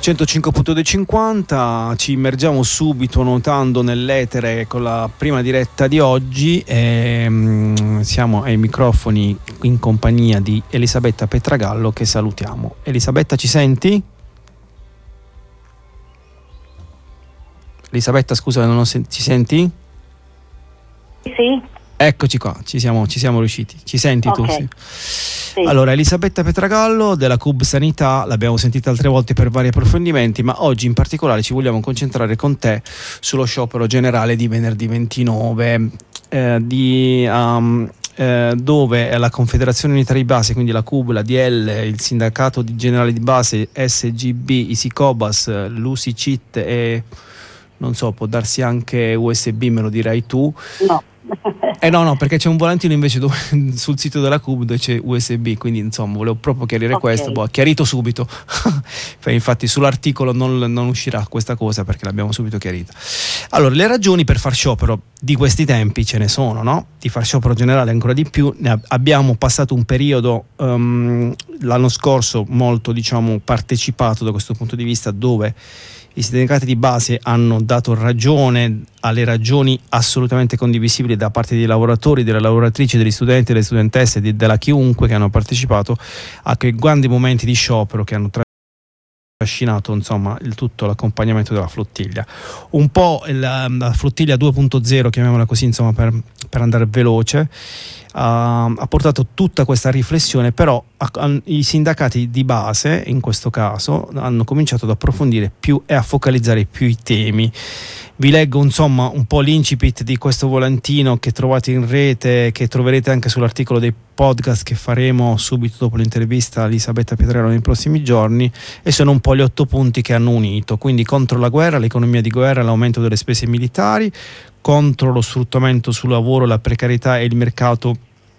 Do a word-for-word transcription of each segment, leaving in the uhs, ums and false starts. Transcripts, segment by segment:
centocinque punto duecentocinquanta, ci immergiamo subito nuotando nell'etere con la prima diretta di oggi e, um, siamo ai microfoni in compagnia di Elisabetta Petragallo, che salutiamo. Elisabetta, ci senti? Elisabetta, scusa, non ho sen- ci senti? Sì. Eccoci qua, ci siamo, ci siamo riusciti. Ci senti okay. tu? Sì. Sì. Allora, Elisabetta Petragallo della C U B Sanità, l'abbiamo sentita altre volte per vari approfondimenti, ma oggi in particolare ci vogliamo concentrare con te sullo sciopero generale di venerdì ventinove, eh, di, um, eh, dove la Confederazione Unitaria di Base, quindi la C U B, la D L, il Sindacato di Generale di Base, S G B, i Sicobas, l'U S I C I T e non so, può darsi anche U S B, me lo dirai tu. No. Eh no, no, perché c'è un volantino invece dove, sul sito della C U B dove c'è U S B, quindi insomma volevo proprio chiarire okay. questo, boh, chiarito subito. Infatti sull'articolo non, non uscirà questa cosa perché l'abbiamo subito chiarita. Allora, le ragioni per far sciopero di questi tempi ce ne sono, no? Di far sciopero generale ancora di più. Ne abbiamo passato un periodo um, l'anno scorso molto, diciamo, partecipato da questo punto di vista, dove i sindacati di base hanno dato ragione alle ragioni assolutamente condivisibili da parte dei lavoratori, delle lavoratrici, degli studenti, delle studentesse, di, della chiunque che hanno partecipato a quei grandi momenti di sciopero che hanno trascinato, insomma, il tutto l'accompagnamento della flottiglia. Un po' la, la flottiglia due punto zero, chiamiamola così, insomma, per, per andare veloce, Uh, ha portato tutta questa riflessione, però a, a, i sindacati di base in questo caso hanno cominciato ad approfondire più e a focalizzare più i temi. Vi leggo insomma un po' l'incipit di questo volantino che trovate in rete, che troverete anche sull'articolo dei podcast che faremo subito dopo l'intervista a Elisabetta Petragallo nei prossimi giorni, e sono un po' gli otto punti che hanno unito: quindi contro la guerra, l'economia di guerra, l'aumento delle spese militari, contro lo sfruttamento sul lavoro, la precarietà e il mercato,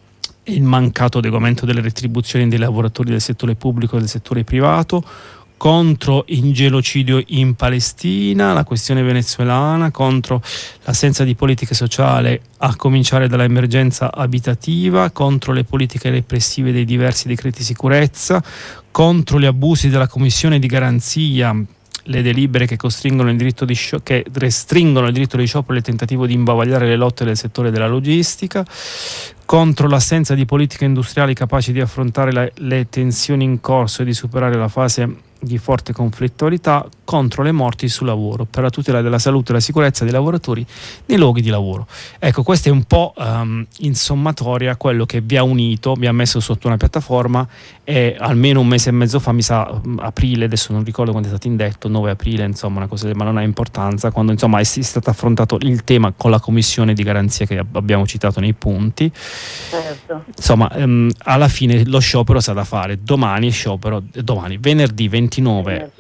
il mancato adeguamento delle retribuzioni dei lavoratori del settore pubblico e del settore privato, contro il genocidio in Palestina, la questione venezuelana, contro l'assenza di politiche sociali a cominciare dall'emergenza abitativa, contro le politiche repressive dei diversi decreti sicurezza, contro gli abusi della commissione di garanzia, le delibere che costringono il diritto di scio- che restringono il diritto di sciopero e il tentativo di imbavagliare le lotte del settore della logistica, contro l'assenza di politiche industriali capaci di affrontare la, le tensioni in corso e di superare la fase di forte conflittualità, contro le morti sul lavoro, per la tutela della salute e la sicurezza dei lavoratori nei luoghi di lavoro. Ecco, questo è un po' um, in sommatoria quello che vi ha unito, vi ha messo sotto una piattaforma, e almeno un mese e mezzo fa, mi sa aprile, adesso non ricordo quando è stato indetto, nove aprile, insomma una cosa, ma non ha importanza, quando insomma è stato affrontato il tema con la commissione di garanzia che abbiamo citato nei punti. Certo. Insomma, um, alla fine lo sciopero sa da fare. Domani è sciopero, domani venerdì ventinove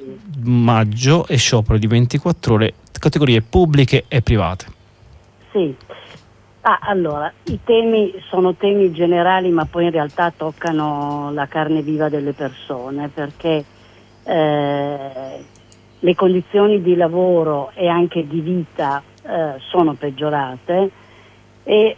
maggio è sciopero di ventiquattro ore, categorie pubbliche e private. Sì. Ah, allora, i temi sono temi generali, ma poi in realtà toccano la carne viva delle persone, perché eh, le condizioni di lavoro e anche di vita eh, sono peggiorate, e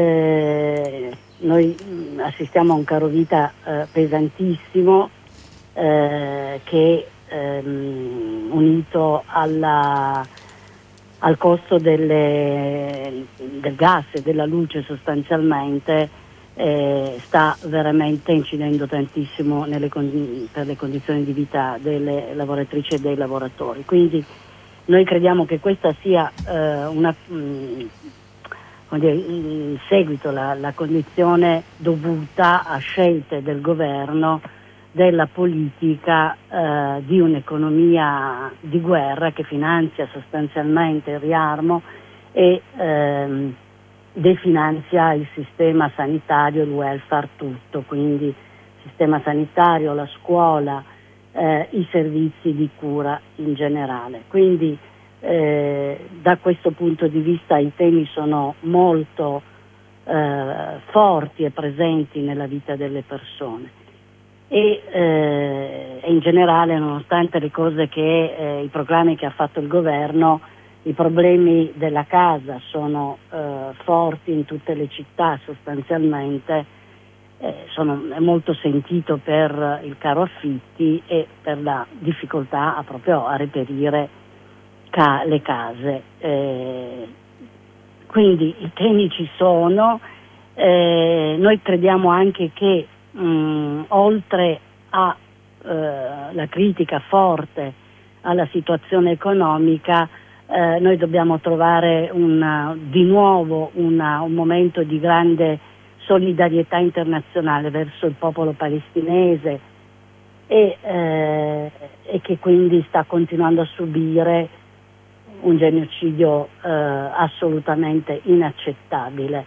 eh, noi assistiamo a un caro vita eh, pesantissimo, eh, che ehm, unito alla, al costo delle, del gas e della luce sostanzialmente eh, sta veramente incidendo tantissimo nelle con, per le condizioni di vita delle lavoratrici e dei lavoratori. Quindi noi crediamo che questa sia eh, una mh, in seguito la, la condizione dovuta a scelte del governo della politica eh, di un'economia di guerra che finanzia sostanzialmente il riarmo e ehm, definanzia il sistema sanitario, il welfare tutto, quindi il sistema sanitario, la scuola, eh, i servizi di cura in generale. Quindi Eh, da questo punto di vista i temi sono molto eh, forti e presenti nella vita delle persone, e, eh, e in generale, nonostante le cose che eh, i proclami che ha fatto il governo, i problemi della casa sono eh, forti in tutte le città sostanzialmente, eh, sono, è molto sentito per il caro affitti e per la difficoltà a, proprio a reperire ca- le case. Eh, quindi i temi ci sono, eh, noi crediamo anche che mh, oltre a eh, la critica forte alla situazione economica, eh, noi dobbiamo trovare una, di nuovo una, un momento di grande solidarietà internazionale verso il popolo palestinese e, eh, e che quindi sta continuando a subire un genocidio eh, assolutamente inaccettabile.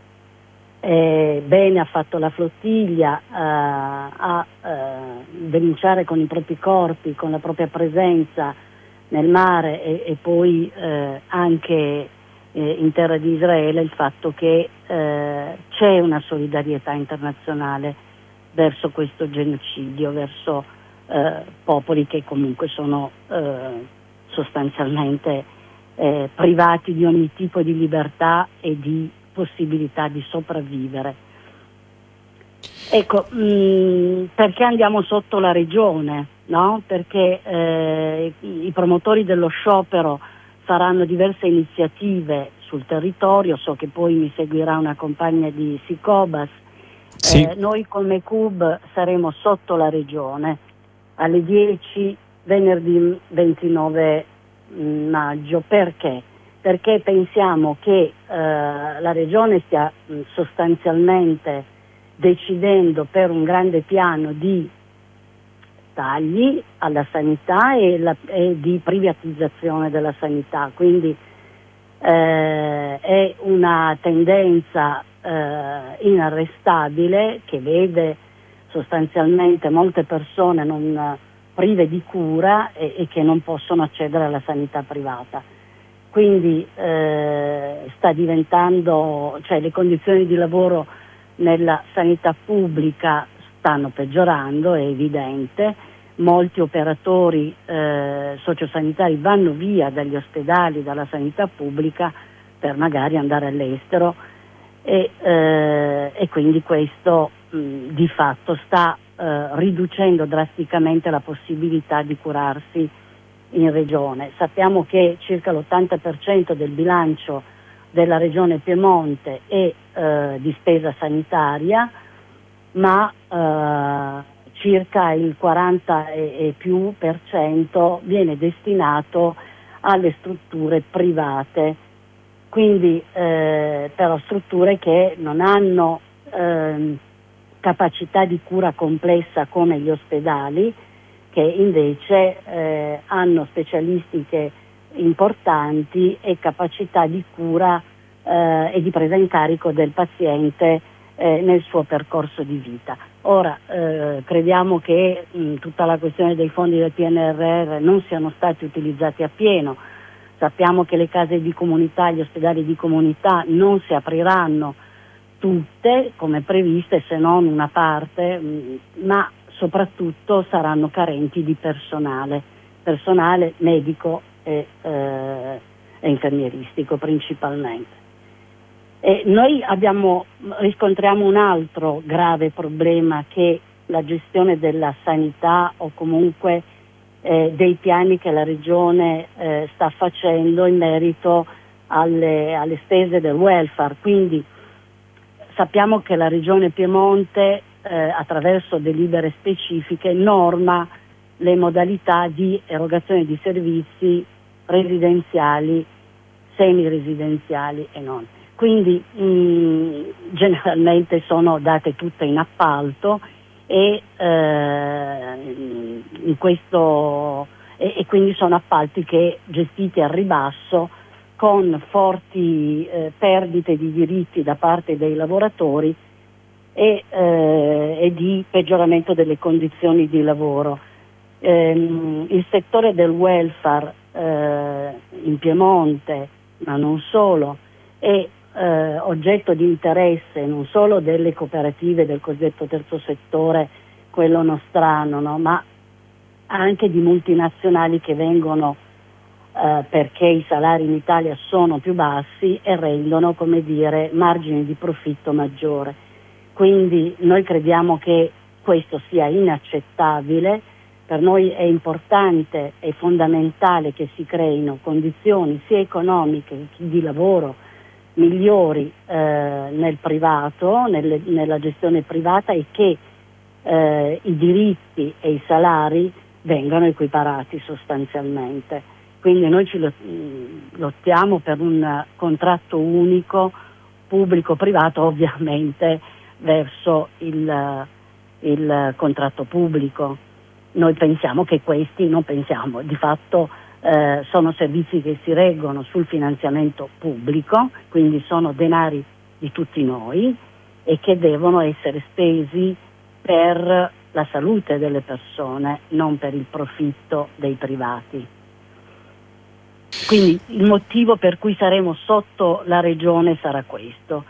Eh, bene ha fatto la flottiglia eh, a eh, denunciare con i propri corpi, con la propria presenza nel mare e, e poi eh, anche eh, in terra di Israele il fatto che eh, c'è una solidarietà internazionale verso questo genocidio, verso eh, popoli che comunque sono eh, sostanzialmente eh, privati di ogni tipo di libertà e di possibilità di sopravvivere. Ecco, mh, perché andiamo sotto la regione, no? Perché eh, i promotori dello sciopero faranno diverse iniziative sul territorio, so che poi mi seguirà una compagna di Sicobas. Sì. Eh, noi come C U B saremo sotto la regione alle dieci venerdì ventinove maggio. Perché? Perché pensiamo che eh, la regione stia mh, sostanzialmente decidendo per un grande piano di tagli alla sanità e, la, e di privatizzazione della sanità, quindi eh, è una tendenza eh, inarrestabile che vede sostanzialmente molte persone non prive di cura e, e che non possono accedere alla sanità privata. Quindi eh, sta diventando, cioè le condizioni di lavoro nella sanità pubblica stanno peggiorando, è evidente. Molti operatori eh, sociosanitari vanno via dagli ospedali, dalla sanità pubblica per magari andare all'estero e, eh, e quindi questo mh, di fatto sta eh, riducendo drasticamente la possibilità di curarsi in regione. Sappiamo che circa l'ottanta per cento del bilancio della regione Piemonte è eh, di spesa sanitaria, ma eh, circa il quaranta e, e più per cento viene destinato alle strutture private, quindi eh, però strutture che non hanno eh, capacità di cura complessa come gli ospedali, che invece eh, hanno specialistiche importanti e capacità di cura eh, e di presa in carico del paziente eh, nel suo percorso di vita. Ora eh, crediamo che mh, tutta la questione dei fondi del P N R R non siano stati utilizzati appieno. Sappiamo che le case di comunità, gli ospedali di comunità non si apriranno tutte come previste, se non una parte, mh, ma soprattutto saranno carenti di personale, personale medico e, eh, e infermieristico principalmente. E noi abbiamo, riscontriamo un altro grave problema, che la gestione della sanità o comunque eh, dei piani che la Regione eh, sta facendo in merito alle, alle spese del welfare. Quindi sappiamo che la Regione Piemonte Eh, attraverso delibere specifiche norma le modalità di erogazione di servizi residenziali, semiresidenziali e non. Quindi mh, generalmente sono date tutte in appalto e, eh, in questo, e, e quindi sono appalti che gestiti al ribasso con forti eh, perdite di diritti da parte dei lavoratori E, eh, e di peggioramento delle condizioni di lavoro. Ehm, il settore del welfare eh, in Piemonte, ma non solo, è eh, oggetto di interesse non solo delle cooperative del cosiddetto terzo settore, quello nostrano, no? Ma anche di multinazionali che vengono eh, perché i salari in Italia sono più bassi e rendono, come dire, margini di profitto maggiore. quindi noi crediamo che questo sia inaccettabile. Per noi è importante e fondamentale che si creino condizioni sia economiche che di lavoro migliori eh, nel privato, nelle, nella gestione privata, e che eh, i diritti e i salari vengano equiparati sostanzialmente. Quindi noi ci lottiamo per un contratto unico pubblico-privato, ovviamente verso il, il contratto pubblico. Noi pensiamo che questi, non pensiamo, di fatto eh, sono servizi che si reggono sul finanziamento pubblico, quindi sono denari di tutti noi e che devono essere spesi per la salute delle persone, non per il profitto dei privati. Quindi il motivo per cui saremo sotto la regione sarà questo.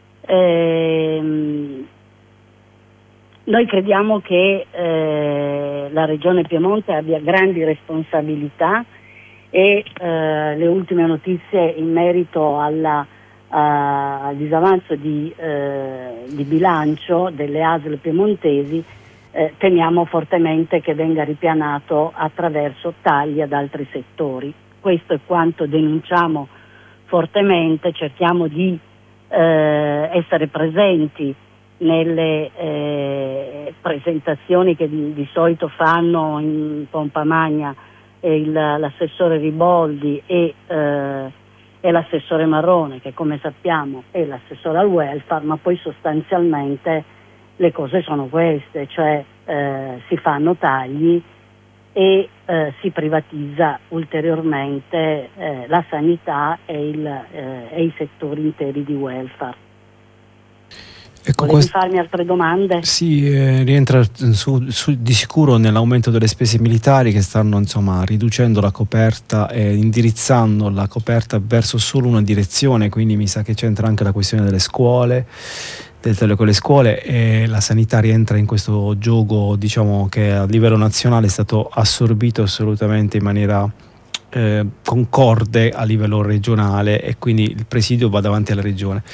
Ehm, Noi crediamo che eh, la Regione Piemonte abbia grandi responsabilità e eh, le ultime notizie in merito alla, a, al disavanzo di, eh, di bilancio delle A S L piemontesi eh, temiamo fortemente che venga ripianato attraverso tagli ad altri settori. Questo è quanto denunciamo fortemente, cerchiamo di eh, essere presenti nelle eh, presentazioni che di, di solito fanno in pompa magna eh, il, l'assessore Riboldi e, eh, e l'assessore Marrone, che come sappiamo è l'assessore al welfare, ma poi sostanzialmente le cose sono queste, cioè eh, si fanno tagli e eh, si privatizza ulteriormente eh, la sanità e, il, eh, e i settori interi di welfare. Ecco, Volevi quest- farmi altre domande? Sì, eh, rientra su, su, di sicuro nell'aumento delle spese militari, che stanno insomma riducendo la coperta e indirizzando la coperta verso solo una direzione, quindi mi sa che c'entra anche la questione delle scuole, del tele con le scuole, e la sanità rientra in questo gioco, diciamo, che a livello nazionale è stato assorbito assolutamente in maniera eh, concorde a livello regionale, e quindi il presidio va davanti alla regione.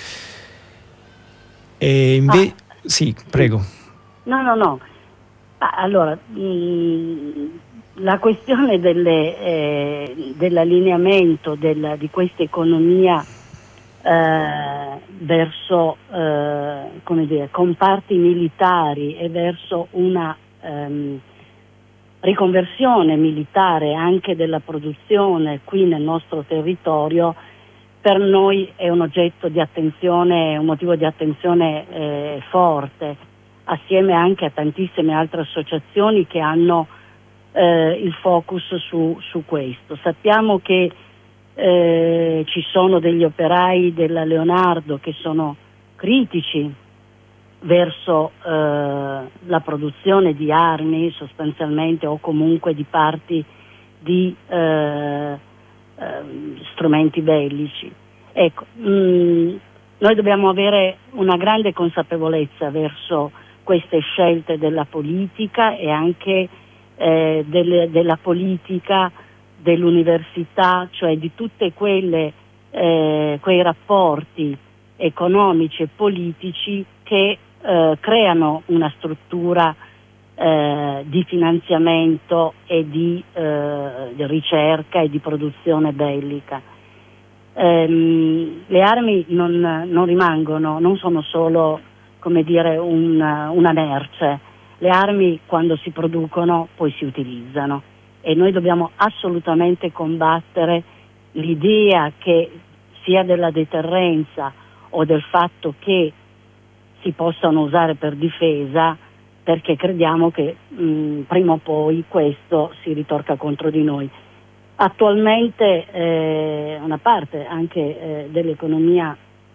E invece ah, sì, prego. No, no, no. Ah, allora, mh, la questione delle, eh, dell'allineamento della, di questa economia eh, verso eh, come dire, comparti militari e verso una ehm, riconversione militare anche della produzione qui nel nostro territorio, per noi è un oggetto di attenzione, un motivo di attenzione eh, forte, assieme anche a tantissime altre associazioni che hanno eh, il focus su, su questo. Sappiamo che eh, ci sono degli operai della Leonardo che sono critici verso eh, la produzione di armi sostanzialmente, o comunque di parti di eh, strumenti bellici. Ecco, mh, noi dobbiamo avere una grande consapevolezza verso queste scelte della politica e anche eh, delle, della politica dell'università, cioè di tutte quelle eh, quei rapporti economici e politici che eh, creano una struttura Eh, di finanziamento e di, eh, di ricerca e di produzione bellica. Ehm, le armi non, non rimangono, non sono solo, come dire, un, una merce. Le armi, quando si producono, poi si utilizzano, e noi dobbiamo assolutamente combattere l'idea che sia della deterrenza o del fatto che si possano usare per difesa, perché crediamo che mh, prima o poi questo si ritorca contro di noi. Attualmente eh, una parte anche eh, dell'economia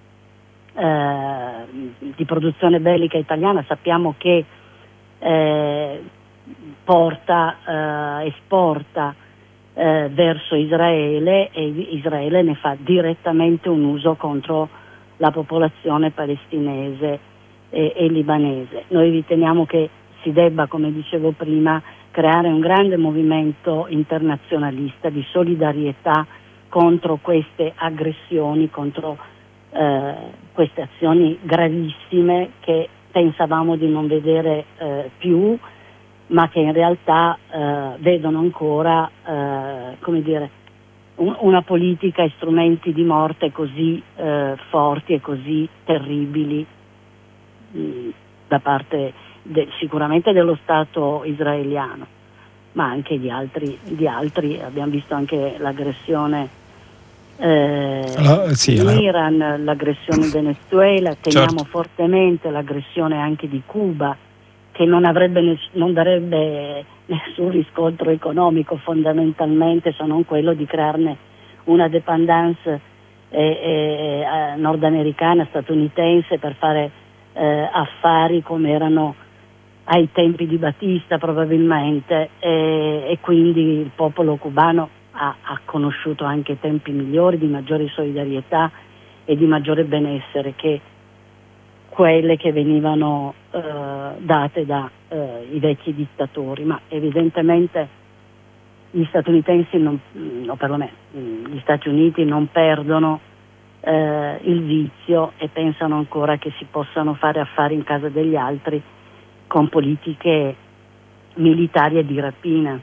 eh, di produzione bellica italiana sappiamo che eh, porta, eh, esporta eh, verso Israele, e Israele ne fa direttamente un uso contro la popolazione palestinese e libanese. Noi riteniamo che si debba, come dicevo prima, creare un grande movimento internazionalista di solidarietà contro queste aggressioni, contro eh, queste azioni gravissime che pensavamo di non vedere eh, più, ma che in realtà eh, vedono ancora eh, come dire, un, una politica e strumenti di morte così eh, forti e così terribili mh, da parte de, sicuramente dello Stato israeliano, ma anche di altri, di altri. Abbiamo visto anche l'aggressione eh, allora, sì, in allora. Iran, l'aggressione in Venezuela, temiamo Certo. fortemente l'aggressione anche di Cuba, che non avrebbe ness- non darebbe nessun riscontro economico fondamentalmente, se non quello di crearne una dépendance eh, eh, nordamericana, statunitense, per fare eh, affari come erano ai tempi di Batista probabilmente, e, e quindi il popolo cubano ha, ha conosciuto anche tempi migliori, di maggiore solidarietà e di maggiore benessere che quelle che venivano eh, date dai eh, vecchi dittatori, ma evidentemente gli statunitensi, non, o perlomeno gli Stati Uniti, non perdono eh, il vizio e pensano ancora che si possano fare affari in casa degli altri con politiche militari e di rapina.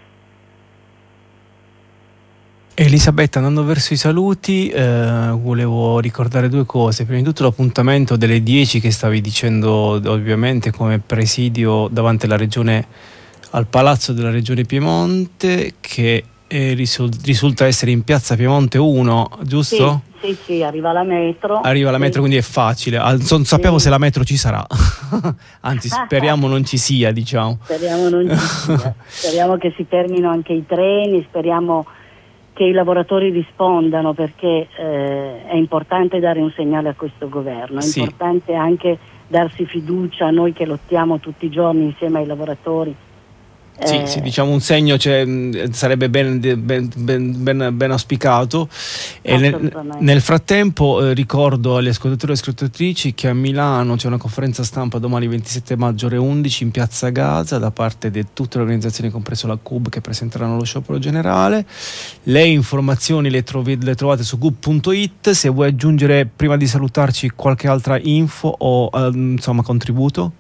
Elisabetta, andando verso i saluti, eh, volevo ricordare due cose. Prima di tutto l'appuntamento delle dieci che stavi dicendo, ovviamente come presidio davanti alla regione, al Palazzo della Regione Piemonte, che eh, risul- risulta essere in Piazza Piemonte uno, giusto? Sì, sì, sì, arriva la metro. Arriva la sì. metro, quindi è facile. Ah, non sapevo Sì. se la metro ci sarà. Anzi, speriamo non ci sia, diciamo. Speriamo non ci sia. Speriamo che si terminino anche i treni, speriamo che i lavoratori rispondano, perché eh, è importante dare un segnale a questo governo, è Sì. importante anche darsi fiducia a noi che lottiamo tutti i giorni insieme ai lavoratori. Sì, Eh, sì, diciamo un segno, cioè, mh, sarebbe ben, ben, ben, ben, ben auspicato. E nel, nel frattempo eh, ricordo agli ascoltatori e ascoltatrici che a Milano c'è una conferenza stampa domani ventisette maggio ore undici in Piazza Gaza da parte di tutte le organizzazioni, compreso la C U B, che presenteranno lo sciopero generale. Le informazioni le, trovi, le trovate su gub punto it. Se vuoi aggiungere, prima di salutarci, qualche altra info o eh, insomma contributo?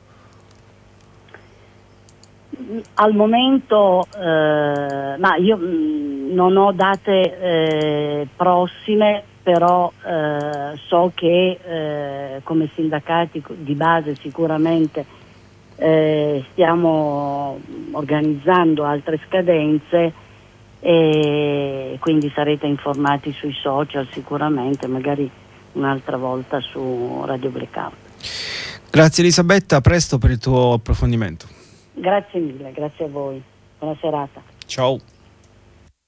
Al momento eh, ma io mh, non ho date eh, prossime, però eh, so che eh, come sindacati di base sicuramente eh, stiamo organizzando altre scadenze, e quindi sarete informati sui social sicuramente, magari un'altra volta su Radio Blackout. Grazie Elisabetta, a presto per il tuo approfondimento. Grazie mille, grazie a voi. Buona serata. Ciao.